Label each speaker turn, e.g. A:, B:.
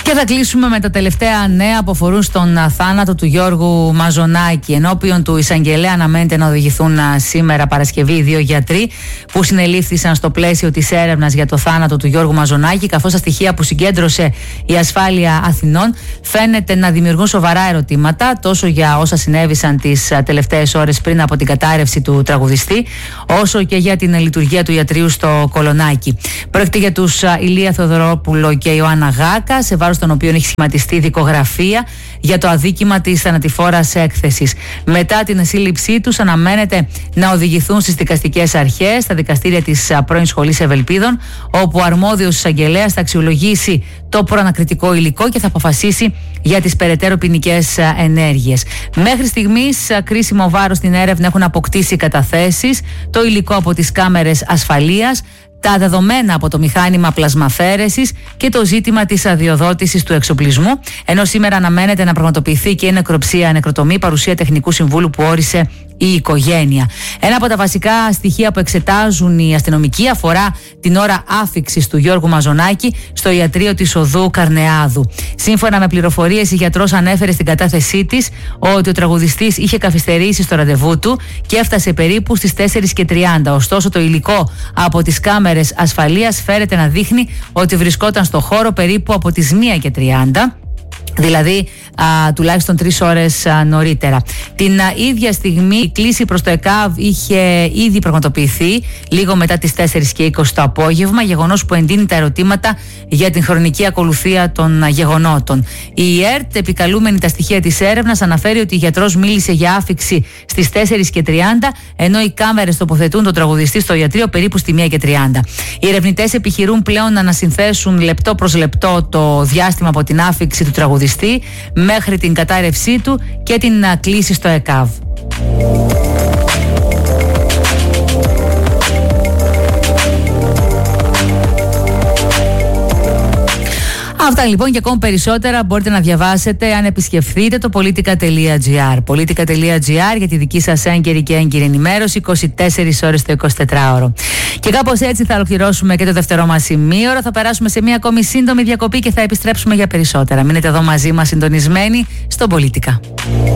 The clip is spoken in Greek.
A: Και θα κλείσουμε με τα τελευταία νέα που αφορούν στον θάνατο του Γιώργου Μαζονάκη. Ενώπιον του εισαγγελέα αναμένεται να οδηγηθούν σήμερα Παρασκευή 2 γιατροί που συνελήφθησαν στο πλαίσιο της έρευνας για το θάνατο του Γιώργου Μαζονάκη, καθώς τα στοιχεία που συγκέντρωσε η Ασφάλεια Αθηνών φαίνεται να δημιουργούν σοβαρά ερωτήματα τόσο για όσα συνέβησαν τις τελευταίες ώρες πριν από την κατάρρευση του τραγουδιστή, όσο και για την λειτουργία του ιατρείου στο Κολονάκι. Πρόκειται για τους Ηλία Θεοδωρόπουλο και Ιωάννα Γάκα, σε βάρος των οποίων έχει σχηματιστεί δικογραφία για το αδίκημα της θανατηφόρας έκθεσης. Μετά την σύλληψή τους αναμένεται να οδηγηθούν στις δικαστικές αρχές, στα δικαστήρια της πρώην Σχολής Ευελπίδων, όπου ο αρμόδιος εισαγγελέας θα αξιολογήσει το προανακριτικό υλικό και θα αποφασίσει για τις περαιτέρω ποινικές ενέργειες. Μέχρι στιγμής κρίσιμο βάρος στην έρευνα έχουν αποκτήσει καταθέσεις, το υλικό από τις κάμερες ασφαλείας, τα δεδομένα από το μηχάνημα πλασμαφέρεσης και το ζήτημα της αδειοδότησης του εξοπλισμού, ενώ σήμερα αναμένεται να πραγματοποιηθεί και η νεκροψία-νεκροτομή παρουσία τεχνικού συμβούλου που όρισε η οικογένεια. Ένα από τα βασικά στοιχεία που εξετάζουν οι αστυνομικοί αφορά την ώρα άφιξης του Γιώργου Μαζονάκη στο ιατρείο της οδού Καρνεάδου. Σύμφωνα με πληροφορίες, η γιατρός ανέφερε στην κατάθεσή της ότι ο τραγουδιστής είχε καθυστερήσει στο ραντεβού του και έφτασε περίπου στις 4:30. Ωστόσο, το υλικό από τις κάμερες ασφαλείας φέρεται να δείχνει ότι βρισκόταν στο χώρο περίπου από τις 1:30. Δηλαδή τουλάχιστον 3 ώρες νωρίτερα. Την ίδια στιγμή η κλήση προς το ΕΚΑΒ είχε ήδη πραγματοποιηθεί λίγο μετά τις 4:20 το απόγευμα, γεγονός που εντείνει τα ερωτήματα για την χρονική ακολουθία των γεγονότων. Η ΕΡΤ, επικαλούμενη τα στοιχεία της έρευνας, αναφέρει ότι ο γιατρός μίλησε για άφιξη στις 4:30, ενώ οι κάμερες τοποθετούν τον τραγουδιστή στο ιατρείο περίπου στη 1:30. Οι ερευνητές επιχειρούν πλέον να ανασυνθέσουν λεπτό προς λεπτό το διάστημα από την άφιξη του τραγουδιστή μέχρι την κατάρρευσή του και την κλήση στο ΕΚΑΒ. Αυτά λοιπόν και ακόμη περισσότερα μπορείτε να διαβάσετε αν επισκεφθείτε το politica.gr. Politica.gr για τη δική σας έγκαιρη και έγκυρη ενημέρωση 24 ώρες το 24ωρο. Και κάπως έτσι θα ολοκληρώσουμε και το δεύτερό μας ημίωρο. Θα περάσουμε σε μια ακόμη σύντομη διακοπή και θα επιστρέψουμε για περισσότερα. Μείνετε εδώ μαζί μας συντονισμένοι στο Politica.